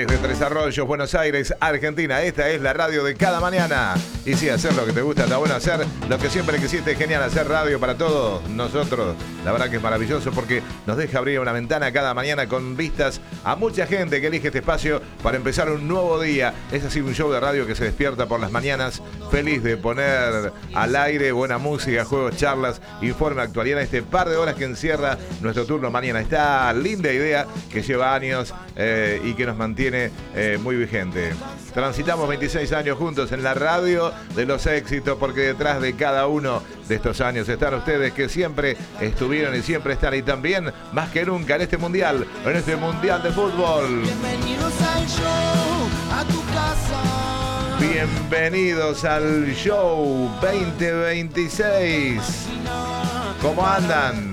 Desde Tres Arroyos, Buenos Aires, Argentina, esta es la radio de cada mañana. Y sí, hacer lo que te gusta está bueno, hacer lo que siempre quisiste, genial, hacer radio para todos nosotros. La verdad que es maravilloso porque nos deja abrir una ventana cada mañana con vistas a mucha gente que elige este espacio para empezar un nuevo día. Es así un show de radio que se despierta por las mañanas, feliz de poner al aire buena música, juegos, charlas, informe, actualidad en este par de horas que encierra nuestro turno mañana. Esta linda idea que lleva años y que nos mantiene muy vigente. Transitamos 26 años juntos en la radio de los éxitos, porque detrás de cada uno de estos años están ustedes que siempre estuvieron y siempre están, y también más que nunca en este mundial de fútbol. Bienvenidos al show, a tu casa. Bienvenidos al show 2026. ¿Cómo andan?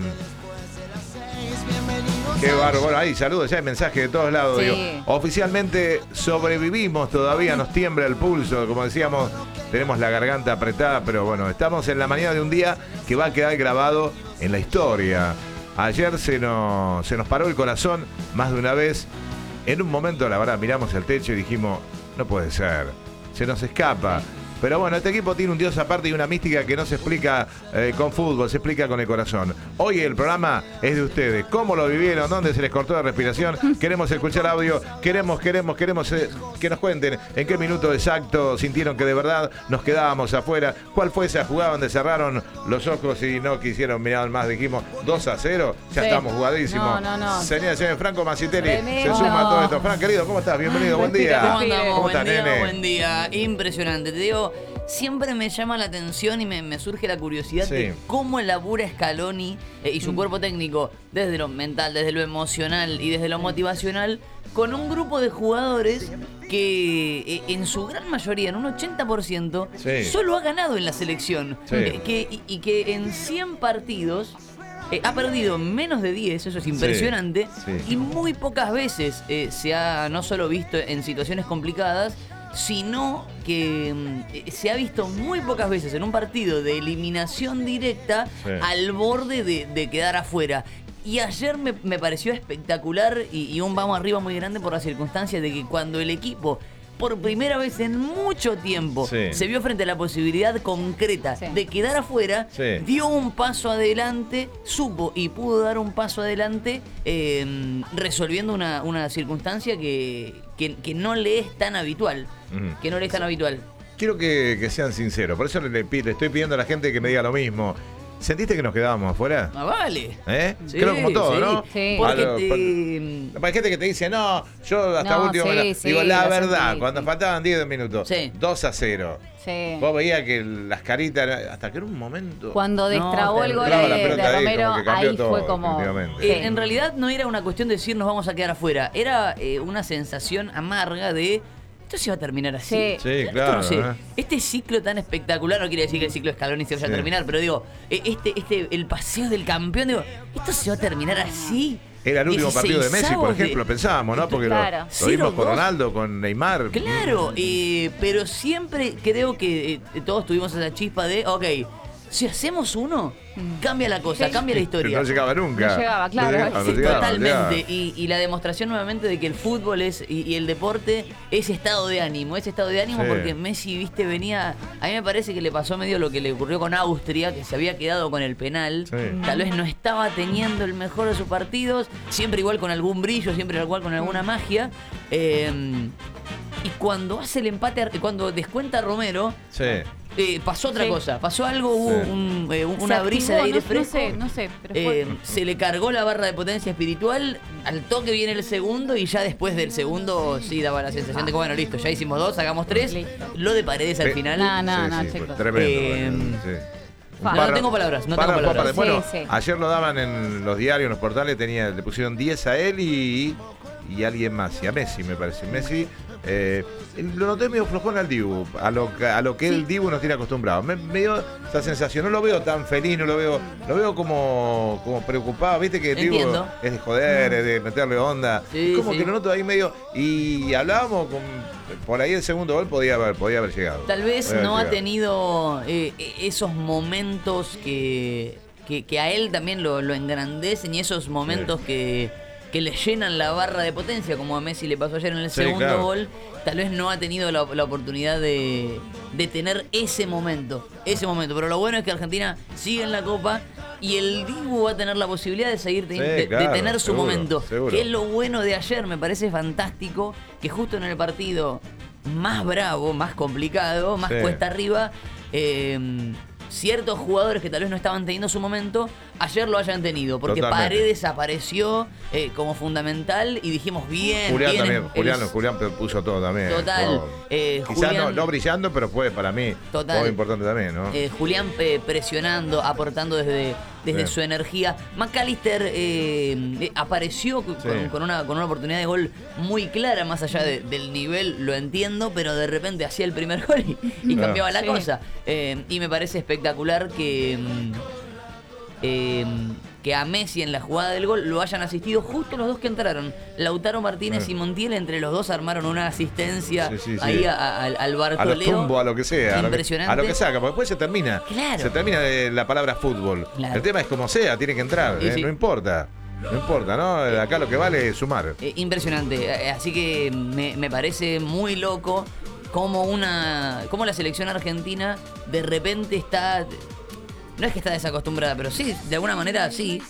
Qué bárbaro. Bueno, ahí saludos, ya hay mensajes de todos lados. Sí. Digo, oficialmente sobrevivimos todavía, nos tiembla el pulso, como decíamos, tenemos la garganta apretada, pero bueno, estamos en la mañana de un día que va a quedar grabado en la historia. Ayer se nos paró el corazón más de una vez. En un momento, la verdad, miramos el techo y dijimos, no puede ser, se nos escapa. Pero bueno, este equipo tiene un dios aparte y una mística que no se explica con fútbol, se explica con el corazón. Hoy el programa es de ustedes. ¿Cómo lo vivieron? ¿Dónde se les cortó la respiración? Queremos escuchar audio. Queremos que nos cuenten en qué minuto exacto sintieron que de verdad nos quedábamos afuera. ¿Cuál fue esa jugada donde cerraron los ojos y no quisieron mirar más? Dijimos 2-0, ya Sí. estamos jugadísimos. No. Señor Franco Massitelli Tremendo. se suma a todo esto. Fran, querido, ¿cómo estás? Bienvenido, buen día. ¿Cómo andamos? ¿Cómo estás, nene? Buen día. Impresionante. Te digo, siempre me llama la atención y me surge la curiosidad Sí. de cómo labura Scaloni y su cuerpo técnico, desde lo mental, desde lo emocional y desde lo motivacional, con un grupo de jugadores que en su gran mayoría, en un 80%, Sí. solo ha ganado en la selección. Sí. Y que en 100 partidos ha perdido menos de 10, eso es impresionante, Sí. y muy pocas veces se ha no solo visto en situaciones complicadas, sino que se ha visto muy pocas veces en un partido de eliminación directa Sí. al borde de quedar afuera. Y ayer me pareció espectacular y un vamos arriba muy grande por la circunstancia de que cuando el equipo, por primera vez en mucho tiempo, Sí. se vio frente a la posibilidad concreta Sí. de quedar afuera, Sí. dio un paso adelante, supo y pudo dar un paso adelante resolviendo una circunstancia que no le es tan habitual. Ujú. Que no le es tan habitual. Quiero que sean sinceros, por eso le estoy pidiendo a la gente que me diga lo mismo. ¿Sentiste que nos quedábamos afuera? Ah, vale. ¿Eh? Sí, Creo como todo, sí. ¿no? Sí. Porque Hay gente que te dice, no, yo hasta No, último... sí, sí, digo, la lo verdad, sentí, cuando sí. faltaban 10 minutos, Sí. 2-0. Sí. Vos veías que las caritas, hasta que era un momento... Cuando destrabó el gol Claro, la de pelota ahí, Romero, como que cambió ahí todo, fue como... definitivamente. Sí. En realidad no era una cuestión de decir nos vamos a quedar afuera, era una sensación amarga de esto se va a terminar así. Sí. Sí, Esto claro. no sé, ¿eh? este ciclo tan espectacular, no quiere decir que el ciclo Scaloni se vaya Sí. a terminar, pero digo, el paseo del campeón, digo, esto se va a terminar así. Era el último partido de Messi, por 16avos de- ejemplo, pensábamos, ¿no? Porque Claro. lo vimos con 0-2. Ronaldo, con Neymar. Claro, pero siempre creo que todos tuvimos esa chispa de, ok, si hacemos uno, cambia la cosa, Sí. cambia la historia. No llegaba nunca. No llegaba, claro. No llegaba. Totalmente, y la demostración nuevamente de que el fútbol y el deporte es estado de ánimo, Sí. porque Messi, viste, venía, a mí me parece que le pasó medio lo que le ocurrió con Austria, que se había quedado con el penal, Sí. tal vez no estaba teniendo el mejor de sus partidos, siempre igual con algún brillo, siempre igual con alguna magia, y cuando hace el empate, cuando descuenta Romero, Sí. pasó otra Sí. cosa, pasó algo, hubo Sí. una Se brisa de activó, aire no fresco. sé, pero fue... Se le cargó la barra de potencia espiritual, al toque viene el segundo y ya después del segundo sí daba la sensación de que bueno, listo, ya hicimos 2, hagamos 3. Listo. Lo de Paredes al Pe- final. No, fue chicos. tremendo. Sí. Un no tengo palabras, no tengo párrafo palabras. Bueno, Sí, sí. ayer lo daban en los diarios, en los portales, le pusieron 10 a él y alguien más, y a Messi me parece. Messi, lo noté medio flojón al Dibu, a lo que el Dibu nos tiene acostumbrado. Me dio esa sensación, no lo veo tan feliz, lo veo como preocupado, viste que el Dibu Entiendo. es de joder, es de meterle onda. Sí, Es como sí. que lo noto ahí medio, y hablábamos por ahí el segundo gol podía haber llegado. Tal vez Podía haber no ha llegado. tenido esos momentos que a él también lo engrandecen y esos momentos que que le llenan la barra de potencia, como a Messi le pasó ayer en el Sí, segundo claro. gol, tal vez no ha tenido la oportunidad de tener ese momento. Pero lo bueno es que Argentina sigue en la Copa y el Dibu va a tener la posibilidad de seguir de claro, tener su seguro, momento. seguro. Que es lo bueno de ayer, me parece fantástico que justo en el partido más bravo, más complicado, más Sí. cuesta arriba, ciertos jugadores que tal vez no estaban teniendo su momento, ayer lo hayan tenido, porque Totalmente. Paredes apareció como fundamental y dijimos bien. Julián bien, también, Julián puso todo también. Total. todo. Quizás Julián- no brillando, pero fue para mí Total. muy importante también, ¿no? Julián presionando, aportando desde Bien. su energía. McAllister apareció con una oportunidad de gol muy clara, más allá del nivel, lo entiendo, pero de repente hacía el primer gol y Claro. cambiaba la Sí. cosa. Y me parece espectacular que a Messi en la jugada del gol lo hayan asistido justo los dos que entraron. Lautaro Martínez y Montiel, entre los dos armaron una asistencia Sí, sí, sí. ahí al A los Bartoleo. tumbos, a lo que sea. Impresionante. A lo que saca, porque después se termina. Claro. Se termina la palabra fútbol. Claro. El tema es como sea, tiene que entrar, Sí, sí. no importa. No importa, ¿no? Acá lo que vale es sumar. Impresionante. Así que me parece muy loco cómo la selección argentina de repente está. No es que está desacostumbrada, pero sí, de alguna manera sí.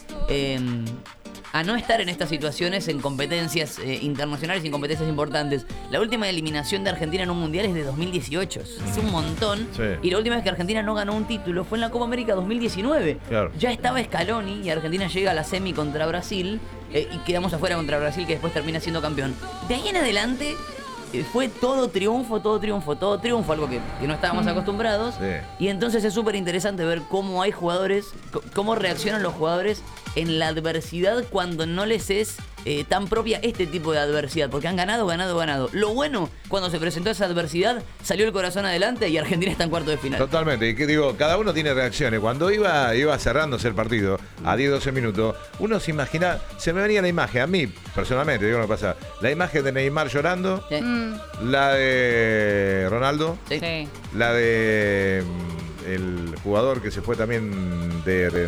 A no estar en estas situaciones en competencias internacionales y en competencias importantes. La última eliminación de Argentina en un mundial es de 2018. Es un montón. Sí. Y la última vez que Argentina no ganó un título fue en la Copa América 2019. Claro. Ya estaba Scaloni y Argentina llega a la semi contra Brasil y quedamos afuera contra Brasil, que después termina siendo campeón. De ahí en adelante fue todo triunfo, algo que no estábamos acostumbrados. Sí. Y entonces es súper interesante ver cómo hay jugadores, cómo reaccionan los jugadores en la adversidad cuando no les es tan propia este tipo de adversidad, porque han ganado. Lo bueno, cuando se presentó esa adversidad, salió el corazón adelante y Argentina está en cuarto de final. Totalmente, y que digo, cada uno tiene reacciones. Cuando iba cerrándose el partido a 10-12 minutos, uno se imagina, se me venía la imagen, a mí personalmente, digo lo que pasa, la imagen de Neymar llorando, Sí. la de Ronaldo, Sí. Sí. la de el jugador que se fue también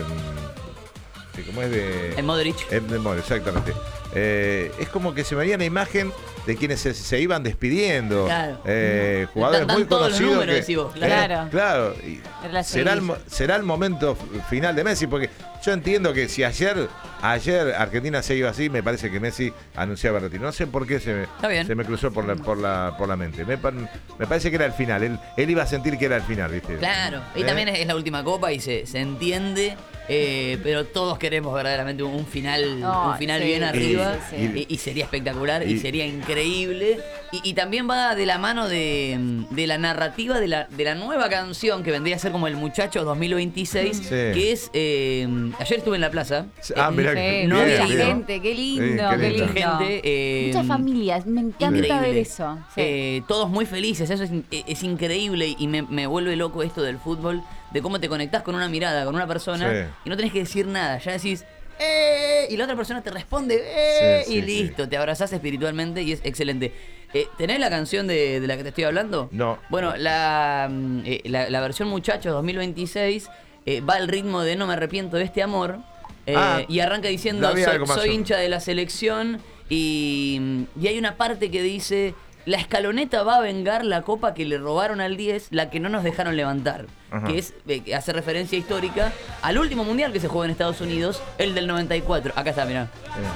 ¿cómo es de? En Modric. De Modric, exactamente. Es como que se me venía la imagen de quienes se iban despidiendo. Claro. Jugadores Dan muy todos los conocidos. números, decís vos, claro. Claro. Y Era la será el momento final de Messi, porque yo entiendo que si ayer Argentina se iba así, me parece que Messi anunciaba el retiro. No sé por qué Está bien. se me cruzó por la mente. Me parece que era el final. Él iba a sentir que era el final, ¿viste? Claro, y también es la última copa y se entiende, pero todos queremos verdaderamente un final, Sí, bien arriba sí, sí. y sería espectacular y y- sería increíble. Y también va de la mano de la narrativa de la nueva canción que vendría a ser como el Muchacho 2026, Sí. que es, ayer estuve en la plaza. Mirá, Sí, no mucha había ido. gente, qué lindo, Sí, qué qué lindo. lindo. Gente, Muchas familias, me encanta increíble. ver eso. Sí. Todos muy felices, eso es increíble y me vuelve loco esto del fútbol, de cómo te conectás con una mirada, con una persona Sí. y no tenés que decir nada, ya decís y la otra persona te responde Sí, y sí, listo, te abrazás espiritualmente y es excelente. ¿Tenés la canción de la que te estoy hablando? No. Bueno, la versión Muchachos 2026 va al ritmo de No me arrepiento de este amor. Y arranca diciendo la vi algo más soy o- hincha de la selección y hay una parte que dice la escaloneta va a vengar la copa que le robaron al 10, la que no nos dejaron levantar. Ajá. Que es hace referencia histórica al último mundial que se jugó en Estados Unidos, el del 94. Acá está, mirá.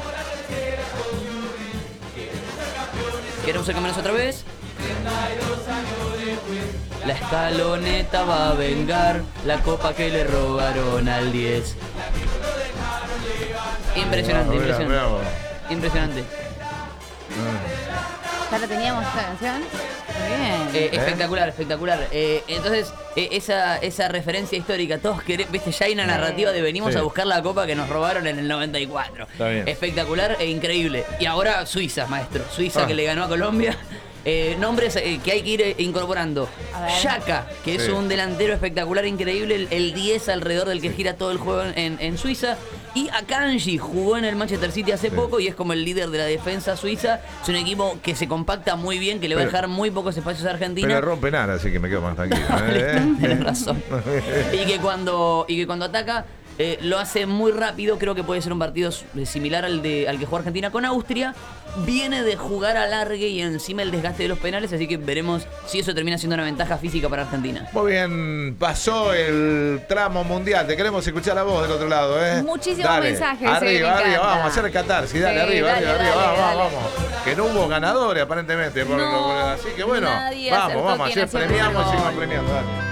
¿Queremos ser campeones otra vez? La escaloneta va a vengar la copa que le robaron al 10. Impresionante, Mirá, impresionante. mirá vos. Impresionante. ¿Ya la teníamos esta canción? Muy bien. Espectacular, espectacular. Entonces, esa referencia histórica, todos queremos, viste, ya hay una narrativa de venimos Sí. a buscar la copa que nos robaron en el 94. Está bien. Espectacular e increíble. Y ahora Suiza, maestro. Suiza Ah. que le ganó a Colombia. Nombres que hay que ir incorporando. A ver. Xhaka, que es Sí. un delantero espectacular, increíble, el 10 alrededor del que gira todo el juego en Suiza. Y Akanji jugó en el Manchester City hace poco y es como el líder de la defensa suiza. Es un equipo que se compacta muy bien, que le va a Pero- dejar muy pocos espacios a Argentina. Pero rompe nada, así que me quedo más tranquilo. Tenés razón. y que cuando ataca Lo hace muy rápido, creo que puede ser un partido similar al que jugó Argentina con Austria. Viene de jugar a largue y encima el desgaste de los penales, así que veremos si eso termina siendo una ventaja física para Argentina. Muy bien, pasó el tramo mundial. Te queremos escuchar la voz del otro lado, ¿eh? Muchísimos Dale. mensajes. Arriba, me arriba, encanta. vamos a hacer el catarsis. Dale, Sí, arriba, dale, arriba, dale, vamos, dale. vamos. Que no hubo ganadores aparentemente. No, así que bueno, nadie vamos, acertó vamos, quién ayer hacía el premiamos y primer seguimos gol. premiando. Dale.